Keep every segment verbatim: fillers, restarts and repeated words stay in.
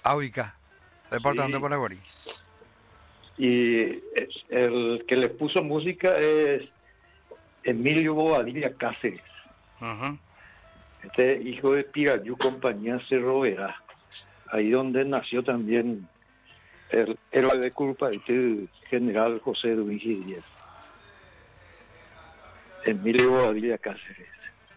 Áuica, departamento de Sí. Paraguay. Y es- el que le puso música es Emilio Bobadilla Cáceres. Ujú. Este hijo de Pirayú, compañía Cerro Verá. Ahí donde nació también el héroe de culpa, este general José Duigi Díaz. Emilio Bobadilla Cáceres.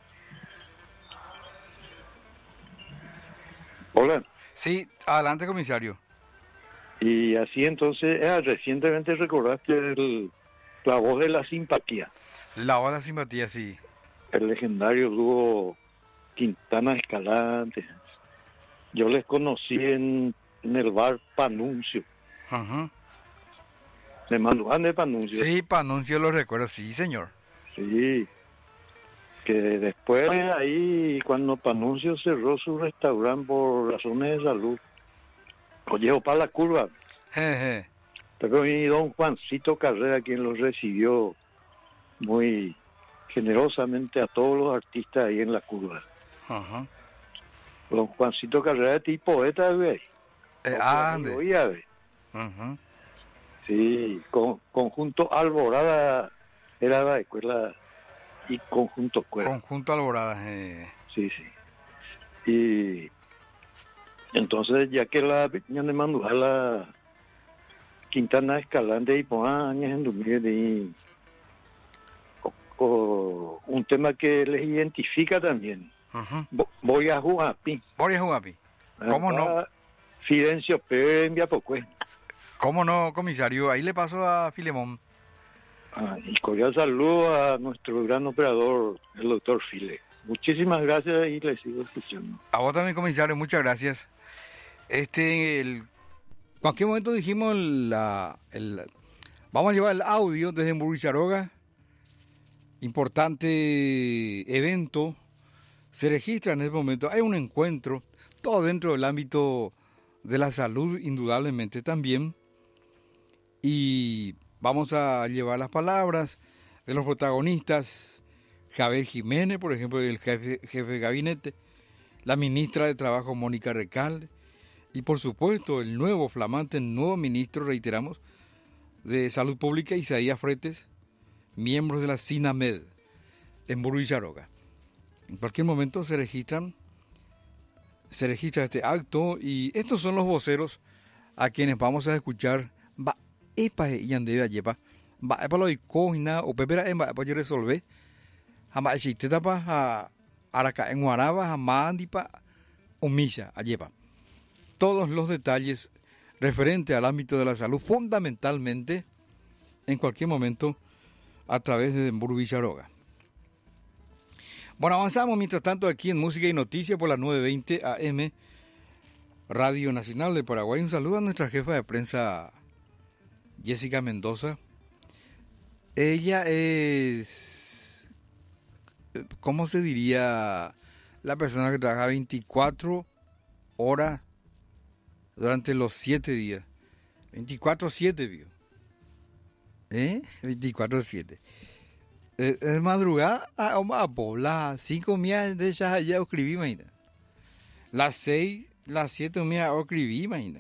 Hola. Sí, adelante, comisario. Y así entonces, ah, recientemente recordaste el, la voz de la simpatía, La ola simpatía, sí. el legendario dúo Quintana Escalante. Yo les conocí en, en el bar Panuncio, Ujú. de Manuán de Panuncio. Sí, para anuncio lo recuerdo, sí, señor. Sí, que después ahí, cuando Panuncio cerró su restaurante por razones de salud, lo llevó para la curva. Jeje. Pero y don Juancito Carrera, quien los recibió muy generosamente a todos los artistas ahí en la curva. Ujú. Don Juancito Carrera es tipo poeta, güey. Eh, No, ande. pues, oía, güey. Ujú. Sí, con, conjunto Alborada era la escuela y conjunto escuela. Conjunto Alborada. eh. Sí, sí. Y entonces, ya que la pequeña de Mandujala, Quintana Escalante y Poañas en Dumire, y o- o un tema que les identifica también. Ujú. Vo- Voy a Juapi. Boris Jugapi. ¿Cómo no? Fidencio Pérez en Viapocue. ¿Cómo no, comisario? Ahí le paso a Filemón. Ah, y cordial saludo a nuestro gran operador, el doctor File. Muchísimas gracias y le sigo escuchando. A vos también, comisario, muchas gracias. Este, el, cualquier momento dijimos la, el, vamos a llevar el audio desde Murizaroga. Importante evento. Se registra en este momento. Hay un encuentro, todo dentro del ámbito de la salud, indudablemente también. Y vamos a llevar las palabras de los protagonistas. Javier Jiménez, por ejemplo, el jefe, jefe de gabinete. La ministra de Trabajo, Mónica Recalde. Y por supuesto, el nuevo flamante, nuevo ministro, reiteramos, de Salud Pública, Isaías Fretes, miembros de la SINAMED en Buruizaroga. En cualquier momento se registran, se registra este acto y estos son los voceros a quienes vamos a escuchar. Va, epa, y ande ayepa. Va, epa lo icogina o pepera emba, epa yo resolve. Hama existe tapa a araca en guaraba, hama andipa, omisa, ayepa. Todos los detalles referentes al ámbito de la salud, fundamentalmente, en cualquier momento, a través de Buruizaroga. Bueno, avanzamos mientras tanto aquí en Música y Noticias por las nueve veinte A M, Radio Nacional de Paraguay. Un saludo a nuestra jefa de prensa, Jessica Mendoza. Ella es, ¿cómo se diría? La persona que trabaja veinticuatro horas durante los siete días. veinticuatro siete, vio. ¿Eh? veinticuatro siete. Eh, es madrugada, a a poblar, cinco mías de esas allá escribí, imagina. Las seis, las siete mías escribí, imagina.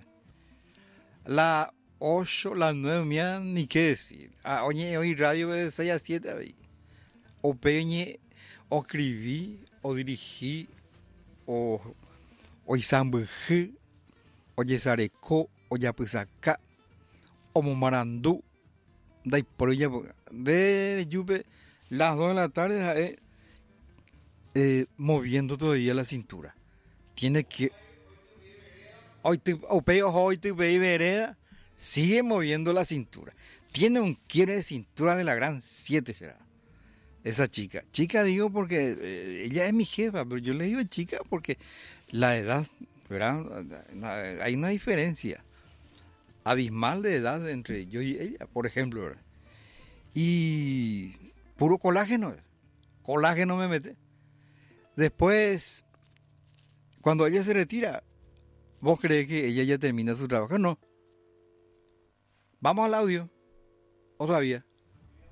Las ocho, las nueve mías, ni qué decir. Ah, oye, hoy radio de seis a siete, ahí. O peñe, o escribí, o dirigí, o, o isambují, o yesareco, o yapusaca, o momarandú, da por ella, de yupe. Las dos de la tarde eh, eh, moviendo todavía la cintura. Tiene que... Hoy te, hoy te ve vereda, sigue moviendo la cintura. Tiene un quiebre de cintura de la gran siete, será. Esa chica. Chica digo porque eh, ella es mi jefa, pero yo le digo chica porque la edad, ¿verdad? Hay una diferencia abismal de edad entre yo y ella, por ejemplo, ¿verdad? Y... puro colágeno, colágeno me mete. Después, cuando ella se retira, ¿vos crees que ella ya termina su trabajo? No. Vamos al audio. ¿O todavía?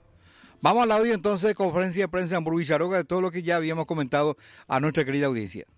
Vamos al audio entonces de conferencia de prensa en Buruizaroga de todo lo que ya habíamos comentado a nuestra querida audiencia.